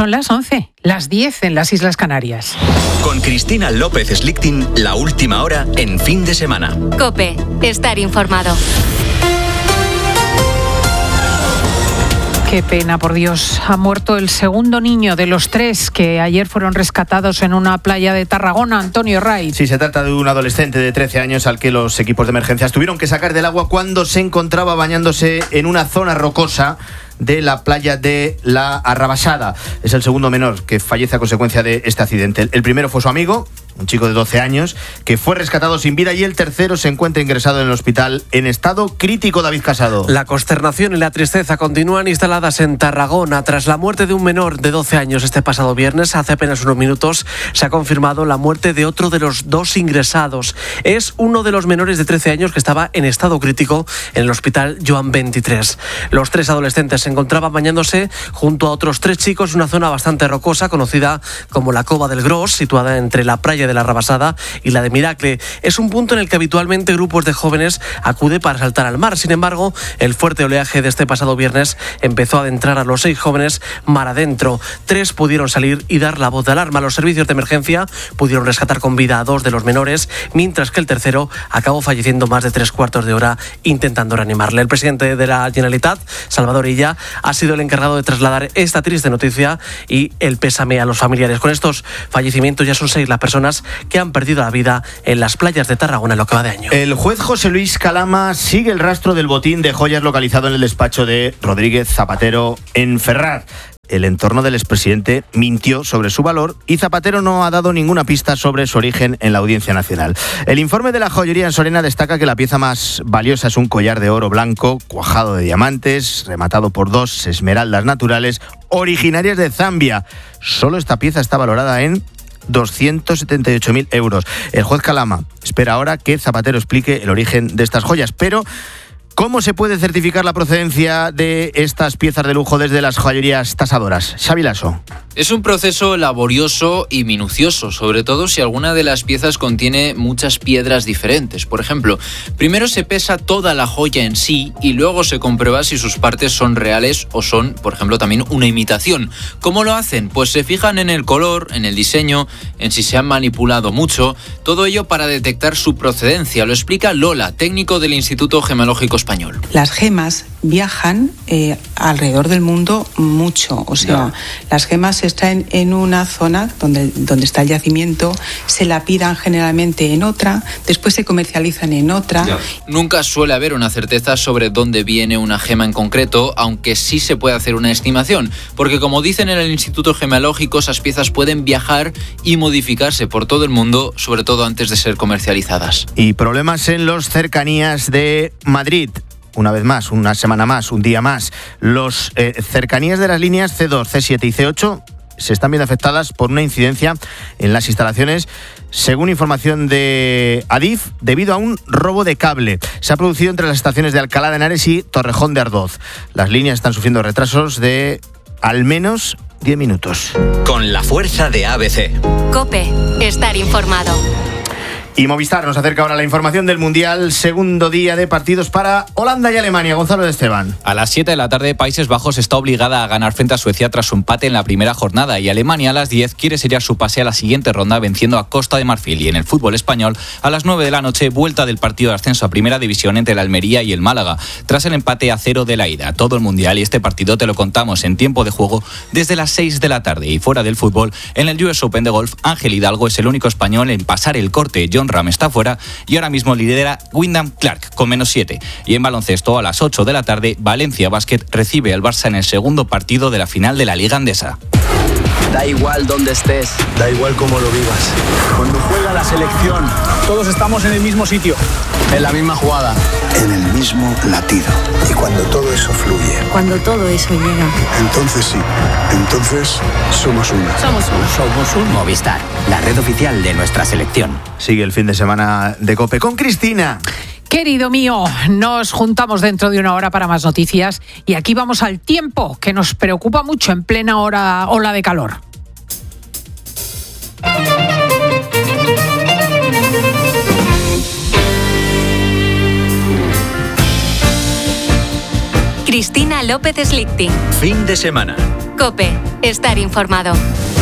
Son las 11, las 10 en las Islas Canarias. Con Cristina López Slichting, la última hora en fin de semana. COPE, estar informado. Qué pena, por Dios. Ha muerto el segundo niño de los 3 que ayer fueron rescatados en una playa de Tarragona. Antonio Raiz. Sí, se trata de un adolescente de 13 años al que los equipos de emergencias tuvieron que sacar del agua cuando se encontraba bañándose en una zona rocosa de la playa de La Arrabasada. Es el segundo menor que fallece a consecuencia de este accidente. El primero fue su amigo, un chico de 12 años, que fue rescatado sin vida, y el tercero se encuentra ingresado en el hospital en estado crítico. David Casado. La consternación y la tristeza continúan instaladas en Tarragona tras la muerte de un menor de 12 años este pasado viernes. Hace apenas unos minutos se ha confirmado la muerte de otro de los 2 ingresados. Es uno de los menores de 13 años que estaba en estado crítico en el hospital Joan 23. Los 3 adolescentes se encontraban bañándose junto a otros 3 chicos en una zona bastante rocosa conocida como la Cova del Gros, situada entre la playa de La Arrabasada y la de Miracle. Es un punto en el que habitualmente grupos de jóvenes acuden para saltar al mar. Sin embargo, el fuerte oleaje de este pasado viernes empezó a adentrar a los 6 jóvenes mar adentro. 3 pudieron salir y dar la voz de alarma. Los servicios de emergencia pudieron rescatar con vida a 2 de los menores, mientras que el tercero acabó falleciendo más de 3/4 de hora intentando reanimarle. El presidente de la Generalitat, Salvador Illa, ha sido el encargado de trasladar esta triste noticia y el pésame a los familiares. Con estos fallecimientos ya son 6 las personas que han perdido la vida en las playas de Tarragona en lo que va de año. El juez José Luis Calama sigue el rastro del botín de joyas localizado en el despacho de Rodríguez Zapatero en Ferrar. El entorno del expresidente mintió sobre su valor y Zapatero no ha dado ninguna pista sobre su origen en la Audiencia Nacional. El informe de la joyería en Sorena destaca que la pieza más valiosa es un collar de oro blanco cuajado de diamantes, rematado por 2 esmeraldas naturales originarias de Zambia. Solo esta pieza está valorada en 278.000 euros. El juez Calama espera ahora que Zapatero explique el origen de estas joyas, pero ¿cómo se puede certificar la procedencia de estas piezas de lujo desde las joyerías tasadoras? Xavi Lasso. Es un proceso laborioso y minucioso, sobre todo si alguna de las piezas contiene muchas piedras diferentes. Por ejemplo, primero se pesa toda la joya en sí y luego se comprueba si sus partes son reales o son, por ejemplo, también una imitación. ¿Cómo lo hacen? Pues se fijan en el color, en el diseño, en si se han manipulado mucho, todo ello para detectar su procedencia. Lo explica Lola, técnico del Instituto Geológico Español. Las gemas viajan alrededor del mundo mucho, o sea, las gemas se extraen en una zona donde está el yacimiento, se lapidan generalmente en otra, después se comercializan en otra. Nunca suele haber una certeza sobre dónde viene una gema en concreto, aunque sí se puede hacer una estimación, porque como dicen en el Instituto Geológico, esas piezas pueden viajar y modificarse por todo el mundo, sobre todo antes de ser comercializadas. Y problemas en los cercanías de Madrid. Una vez más, una semana más, un día más. Los cercanías de las líneas C2, C7 y C8 se están viendo afectadas por una incidencia en las instalaciones, según información de Adif, debido a un robo de cable. Se ha producido entre las estaciones de Alcalá de Henares y Torrejón de Ardoz. Las líneas están sufriendo retrasos de al menos 10 minutos. Con la fuerza de ABC. COPE, estar informado. Y Movistar nos acerca ahora la información del Mundial, segundo día de partidos para Holanda y Alemania. Gonzalo de Esteban. A las 7 de la tarde, Países Bajos está obligada a ganar frente a Suecia tras su empate en la primera jornada, y Alemania a las 10 quiere sellar su pase a la siguiente ronda venciendo a Costa de Marfil. Y en el fútbol español, a las 9 de la noche, vuelta del partido de ascenso a Primera División entre el Almería y el Málaga, tras el empate a 0 de la ida. Todo el Mundial y este partido te lo contamos en tiempo de juego desde las 6 de la tarde. Y fuera del fútbol, en el US Open de golf, Ángel Hidalgo es el único español en pasar el corte. John Ram está fuera y ahora mismo lidera Wyndham Clark con -7. Y en baloncesto, a las 8 de la tarde, Valencia Basket recibe al Barça en el segundo partido de la final de la Liga Endesa. Da igual dónde estés, da igual cómo lo vivas. Cuando juega la selección, todos estamos en el mismo sitio, en la misma jugada, en el mismo latido. Y cuando todo eso fluye, cuando todo eso llega, entonces sí, entonces somos uno. Somos uno. Movistar, la red oficial de nuestra selección. Sigue el fin de semana de COPE con Cristina. Querido mío, nos juntamos dentro de una hora para más noticias y aquí vamos al tiempo, que nos preocupa mucho en plena ola de calor. Cristina López Slichting. Fin de semana. COPE. Estar informado.